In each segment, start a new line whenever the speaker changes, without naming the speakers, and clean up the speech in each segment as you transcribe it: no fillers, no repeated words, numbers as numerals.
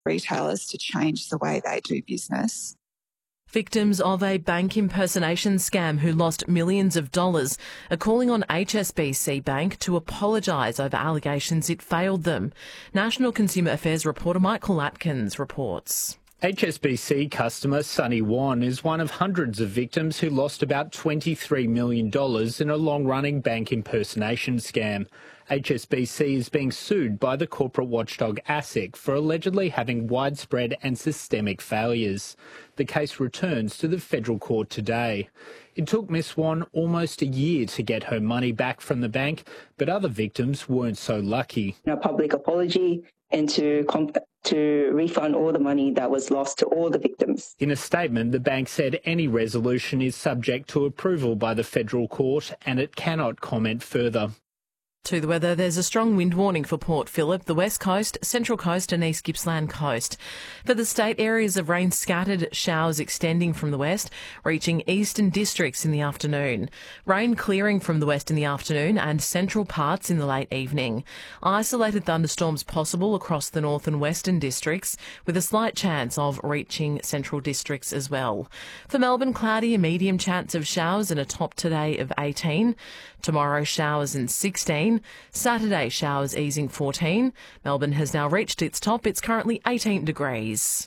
retailers to change the way they do business.
Victims of a bank impersonation scam who lost millions of dollars are calling on HSBC Bank to apologise over allegations it failed them. National Consumer Affairs reporter Michael Atkins reports.
HSBC customer Sunny Wan is one of hundreds of victims who lost about $23 million in a long-running bank impersonation scam. HSBC is being sued by the corporate watchdog ASIC for allegedly having widespread and systemic failures. The case returns to the federal court today. It took Miss Wan almost a year to get her money back from the bank, but other victims weren't so lucky.
A public apology and to refund all the money that was lost to all the victims.
In a statement, the bank said any resolution is subject to approval by the federal court and it cannot comment further.
To the weather, there's a strong wind warning for Port Phillip, the West Coast, Central Coast and East Gippsland Coast. For the state, areas of rain scattered, showers extending from the west, reaching eastern districts in the afternoon. Rain clearing from the west in the afternoon and central parts in the late evening. Isolated thunderstorms possible across the north and western districts, with a slight chance of reaching central districts as well. For Melbourne, cloudy, a medium chance of showers and a top today of 18. Tomorrow, showers and 16. Saturday, showers easing 14. Melbourne has now reached its top. It's currently 18 degrees.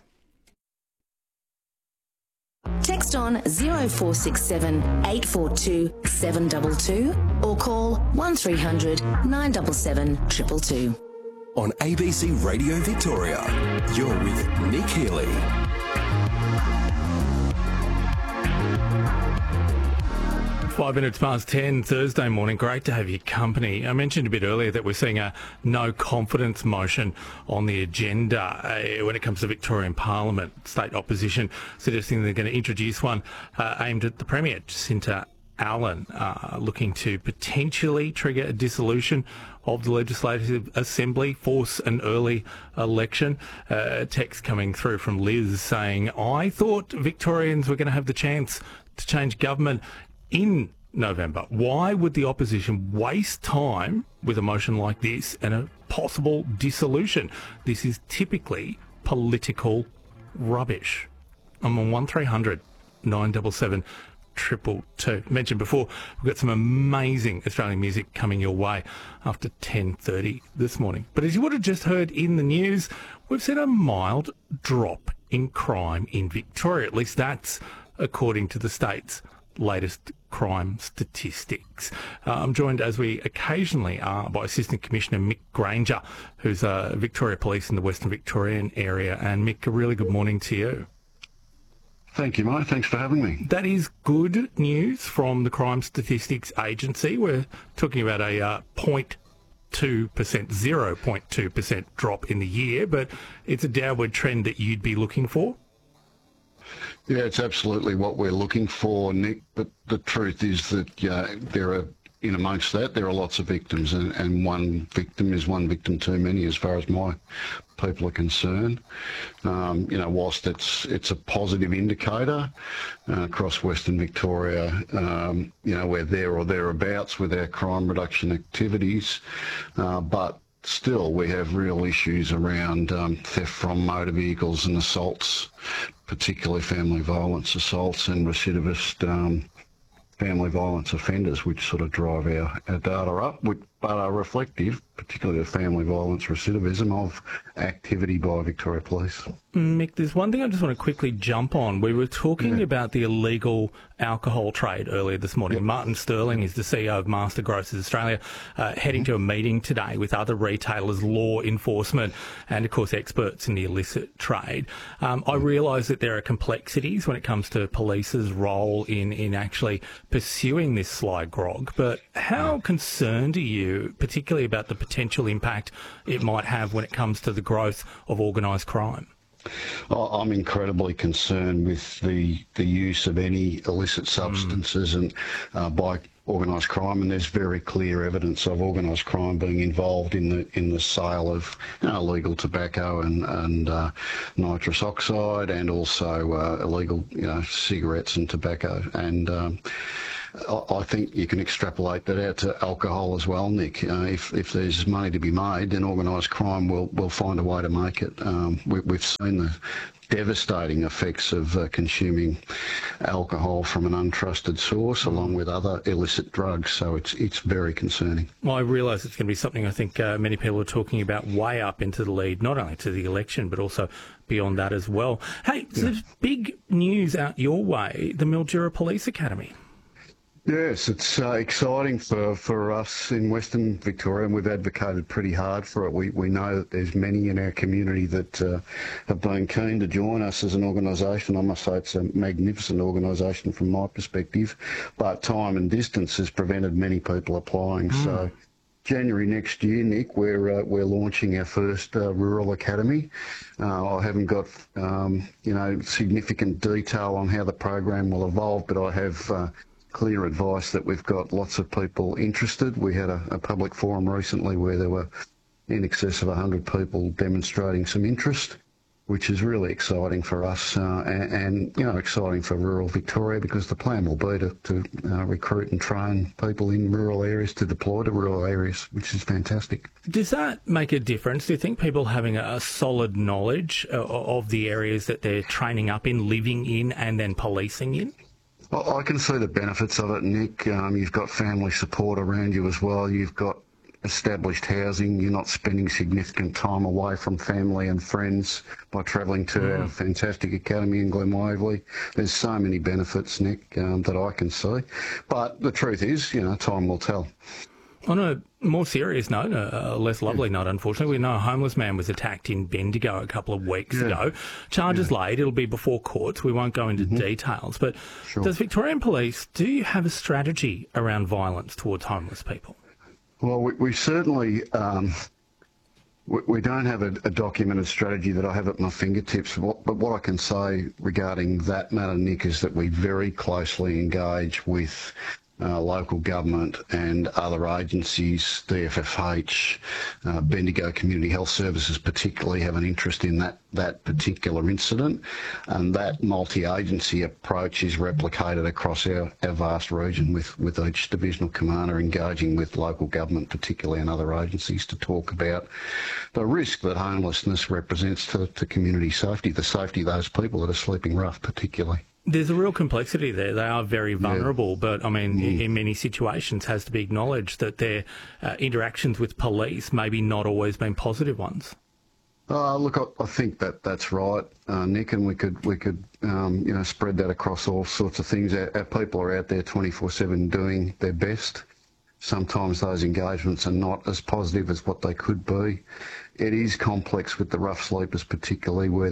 Text on 0467 842 722 or call 1300 977 222.
On ABC Radio Victoria, you're with Nick Healy.
5 minutes past 10 Thursday morning. Great to have your company. I mentioned a bit earlier that we're seeing a no confidence motion on the agenda when it comes to Victorian Parliament. State opposition suggesting they're going to introduce one aimed at the Premier, Jacinta Allan, looking to potentially trigger a dissolution of the Legislative Assembly, force an early election. Text coming through from Liz saying, I thought Victorians were going to have the chance to change government in November. Why would the opposition waste time with a motion like this and a possible dissolution? This is typically political rubbish. I'm on 1300 977 222. Mentioned before, we've got some amazing Australian music coming your way after 10:30 this morning. But as you would have just heard in the news, we've seen a mild drop in crime in Victoria. At least that's according to the state's latest crime statistics. I'm joined, as we occasionally are, by Assistant Commissioner Mick Granger, who's Victoria Police in the Western Victorian area. And Mick, a really good morning to you.
Thank you, mate. Thanks for having me.
That is good news from the Crime Statistics Agency. We're talking about a 0.2% drop in the year, but it's a downward trend that you'd be looking for?
Yeah, it's absolutely what we're looking for, Nick, but the truth is that there are, in amongst that, there are lots of victims, and one victim is one victim too many as far as my people are concerned. Whilst it's a positive indicator across Western Victoria, we're there or thereabouts with our crime reduction activities, but still we have real issues around theft from motor vehicles and assaults, particularly family violence assaults and recidivist family violence offenders, which sort of drive our data up, but are reflective, particularly of family violence recidivism, of activity by Victoria Police.
Mick, there's one thing I just want to quickly jump on. We were talking about the illegal alcohol trade earlier this morning. Yep. Martin Sterling is the CEO of Master Grocers Australia, heading to a meeting today with other retailers, law enforcement, and of course experts in the illicit trade. I realise that there are complexities when it comes to police's role in actually pursuing this sly grog, but how concerned are you, particularly about the potential impact it might have when it comes to the growth of organised crime?
I'm incredibly concerned with the use of any illicit substances and by organised crime, and there's very clear evidence of organised crime being involved in the sale of illegal tobacco and nitrous oxide, and also illegal cigarettes and tobacco. And I think you can extrapolate that out to alcohol as well, Nick. If there's money to be made, then organised crime will find a way to make it. We've seen the devastating effects of consuming alcohol from an untrusted source, along with other illicit drugs. So it's very concerning.
Well, I realise it's going to be something I think many people are talking about way up into the lead, not only to the election, but also beyond that as well. Hey, so there's big news out your way, the Mildura Police Academy.
Yes, it's exciting for us in Western Victoria, and we've advocated pretty hard for it. We know that there's many in our community that have been keen to join us as an organisation. I must say it's a magnificent organisation from my perspective, but time and distance has prevented many people applying. So January next year, Nick, we're launching our first rural academy. I haven't got significant detail on how the program will evolve, but I have clear advice that we've got lots of people interested. We had a public forum recently where there were in excess of 100 people demonstrating some interest, which is really exciting for us and exciting for rural Victoria, because the plan will be to recruit and train people in rural areas to deploy to rural areas, which is fantastic.
Does that make a difference? Do you think people having a solid knowledge of the areas that they're training up in, living in, and then policing in?
I can see the benefits of it, Nick. You've got family support around you as well. You've got established housing. You're not spending significant time away from family and friends by travelling to our fantastic academy in Glen Waverley. There's so many benefits, Nick, that I can see. But the truth is, time will tell.
On a more serious note, a less lovely note, unfortunately, we know a homeless man was attacked in Bendigo a couple of weeks ago. Charges laid. It'll be before courts. We won't go into details. But does Victorian Police, do you have a strategy around violence towards homeless people?
Well, we certainly we don't have a documented strategy that I have at my fingertips. But what I can say regarding that matter, Nick, is that we very closely engage with local government and other agencies. DFFH, Bendigo Community Health Services particularly have an interest in that particular incident, and that multi-agency approach is replicated across our vast region with each divisional commander engaging with local government particularly and other agencies to talk about the risk that homelessness represents to community safety, the safety of those people that are sleeping rough particularly.
There's a real complexity there. They are very vulnerable, but I mean, in many situations has to be acknowledged that their interactions with police maybe not always been positive ones.
Look, I think that's right, Nick, and we could spread that across all sorts of things. Our people are out there 24/7 doing their best. Sometimes those engagements are not as positive as what they could be. It is complex with the rough sleepers, particularly where